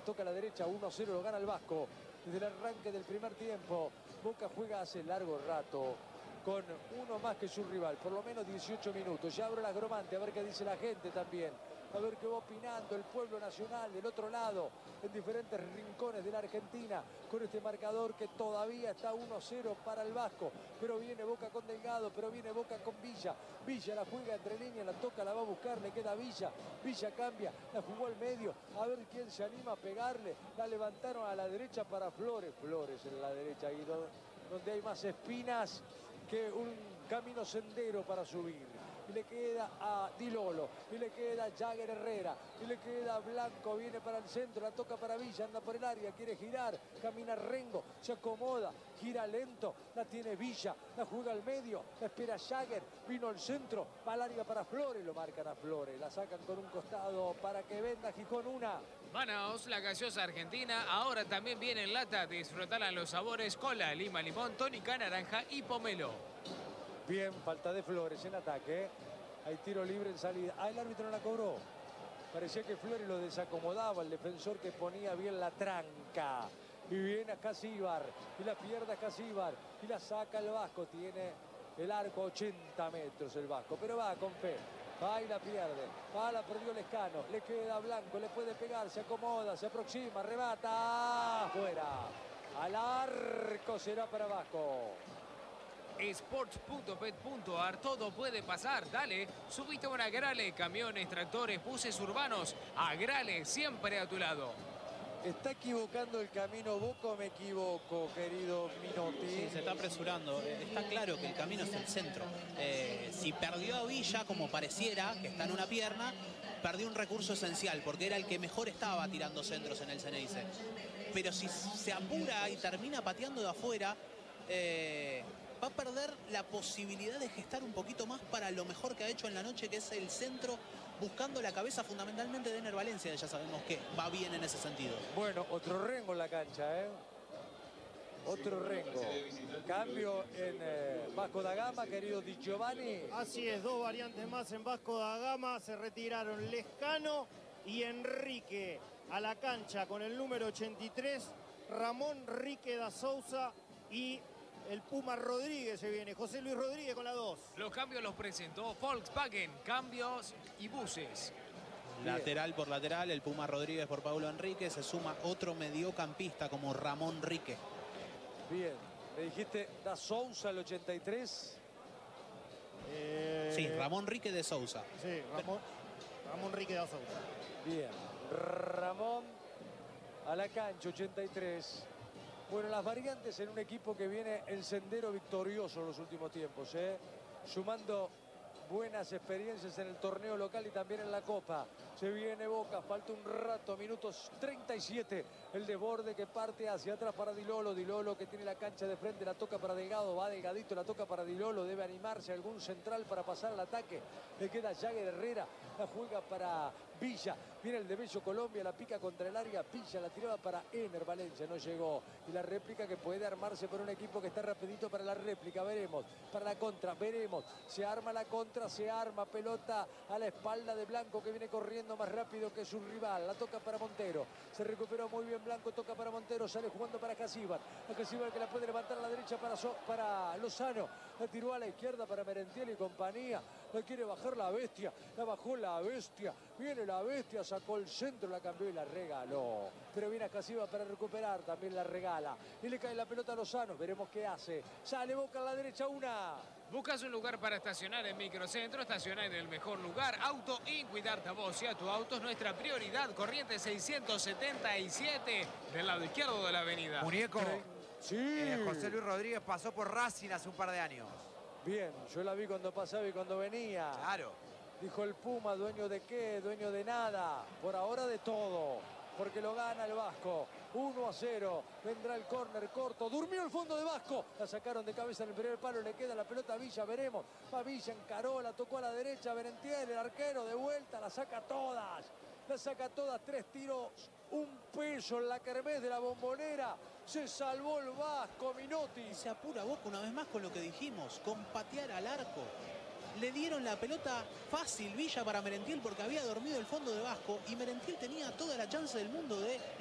toca a la derecha, 1-0, lo gana el Vasco. Desde el arranque del primer tiempo, Boca juega hace largo rato con uno más que su rival, por lo menos 18 minutos. Ya abro la gromante a ver qué dice la gente también, a ver qué va opinando el pueblo nacional del otro lado, en diferentes rincones de la Argentina, con este marcador que todavía está 1-0 para el Vasco. Pero viene Boca con Delgado, pero viene Boca con Villa. Villa la juega entre líneas, la toca, la va a buscar, le queda Villa. Villa cambia, la jugó al medio, a ver quién se anima a pegarle. La levantaron a la derecha para Flores. Flores en la derecha, ahí donde hay más espinas que un camino sendero para subir. Y le queda a Di Lolo, y le queda a Jagger Herrera, y le queda a Blanco, viene para el centro, la toca para Villa, anda por el área, quiere girar, camina Rengo, se acomoda, gira lento, la tiene Villa, la juega al medio, la espera Jagger, vino al centro, va al área para Flores, lo marcan a Flores, la sacan con un costado para que venda Gijón una. Manaos, la gaseosa argentina, ahora también viene en lata. Disfrutarán los sabores cola, lima, limón, tónica, naranja y pomelo. Bien, falta de Flores en ataque. Hay tiro libre en salida. Ah, el árbitro no la cobró. Parecía que Flores lo desacomodaba, el defensor que ponía bien la tranca. Y viene acá Casíbar, y la pierde Casíbar, y la saca el Vasco. Tiene el arco a 80 metros el Vasco, pero va con fe. Va y la pierde. Va, la perdió Lescano. Le queda Blanco, le puede pegar, se acomoda, se aproxima, arrebata. Fuera. Al arco será para Vasco. Sports.pet.ar, todo puede pasar, dale, subite a una Agrale, camiones, tractores, buses urbanos, Agrale, siempre a tu lado. ¿Está equivocando el camino Boca o me equivoco, querido Minotti? Sí, se está apresurando. Está claro que el camino es el centro. Si perdió a Villa, como pareciera, que está en una pierna, perdió un recurso esencial, porque era el que mejor estaba tirando centros en el Ceneice. Pero si se apura y termina pateando de afuera, va a perder la posibilidad de gestar un poquito más para lo mejor que ha hecho en la noche, que es el centro, buscando la cabeza fundamentalmente de Ener Valencia. Ya sabemos que va bien en ese sentido. Bueno, otro Rengo en la cancha, ¿eh? Otro Rengo. Cambio en Vasco da Gama, querido Di Giovanni. Así es, dos variantes más en Vasco da Gama. Se retiraron Lescano y Enrique a la cancha con el número 83. Ramón Rique da Souza y el Puma Rodríguez se viene. José Luis Rodríguez con la 2. Los cambios los presentó Volkswagen, cambios y buses. Bien. Lateral por lateral, el Puma Rodríguez por Paulo Enrique. Se suma otro mediocampista como Ramón Rique. Bien. Me dijiste da Souza el 83. Sí, Ramón Rique de Souza. Sí, Ramón Rique da Souza. Bien. Ramón a la cancha, 83. Bueno, las variantes en un equipo que viene el sendero victorioso en los últimos tiempos, sumando buenas experiencias en el torneo local y también en la Copa. Se viene Boca, falta un rato, minutos 37. El desborde que parte hacia atrás para Di Lolo. Di Lolo que tiene la cancha de frente, la toca para Delgado, va Delgadito, la toca para Di Lolo. Debe animarse algún central para pasar al ataque. Le queda Jagger Herrera, la juega para Villa. Viene el de Bello Colombia, la pica contra el área. Villa la tiraba para Ener Valencia, no llegó. Y la réplica que puede armarse por un equipo que está rapidito para la réplica, veremos. Para la contra, veremos. Se arma la contra, se arma, pelota a la espalda de Blanco que viene corriendo más rápido que su rival. La toca para Montero. Se recuperó muy bien Blanco, toca para Montero, sale jugando para Casíbar. A Casíbar que la puede levantar a la derecha para Lozano. La tiró a la izquierda para Merentiel y compañía. La quiere bajar la bestia. La bajó la bestia. Viene la bestia, sacó el centro, la cambió y la regaló. Pero viene a Casíbar para recuperar, también la regala. Y le cae la pelota a Lozano. Veremos qué hace. Sale Boca a la derecha, una. ¿Buscas un lugar para estacionar en Microcentro? Estacionar en el mejor lugar. Auto In, cuidarte a vos y a tu auto es nuestra prioridad. Corriente 677 del lado izquierdo de la avenida. Muñeco, Sí. José Luis Rodríguez pasó por Racing hace un par de años. Bien, yo la vi cuando pasaba y cuando venía. Claro. Dijo el Puma, ¿dueño de qué? Dueño de nada. Por ahora de todo. Porque lo gana el Vasco. 1-0. Vendrá el córner corto. Durmió el fondo de Vasco. La sacaron de cabeza en el primer palo. Le queda la pelota a Villa. Veremos. Va Villa, encaró, la tocó a la derecha. Merentiel, el arquero, de vuelta. La saca todas. La saca todas. 3 tiros. Un peso en la kermés de la Bombonera. Se salvó el Vasco, Minotti. Y se apura Boca una vez más con lo que dijimos, con patear al arco. Le dieron la pelota fácil Villa para Merentiel porque había dormido el fondo de Vasco y Merentiel tenía toda la chance del mundo de